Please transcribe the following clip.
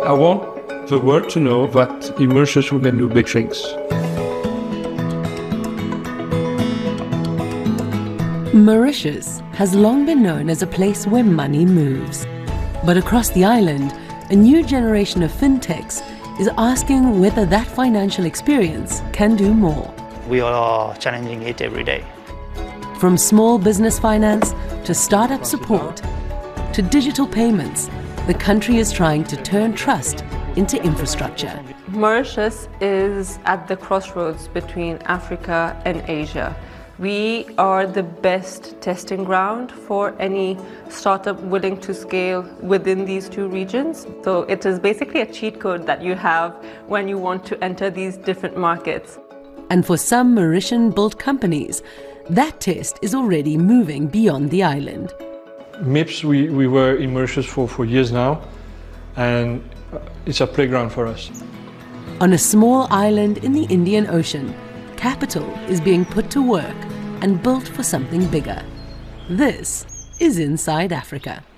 I want the world to know that in Mauritius we can do big things. Mauritius has long been known as a place where money moves. But across the island, a new generation of fintechs is asking whether that financial experience can do more. We are challenging it every day. From small business finance to startup support to digital payments, the country is trying to turn trust into infrastructure. Mauritius is at the crossroads between Africa and Asia. We are the best testing ground for any startup willing to scale within these two regions. So it is basically a cheat code that you have when you want to enter these different markets. And for some Mauritian-built companies, that test is already moving beyond the island. MIPS, we were in Mauritius for years now, and it's a playground for us. On a small island in the Indian Ocean, capital is being put to work and built for something bigger. This is Inside Africa.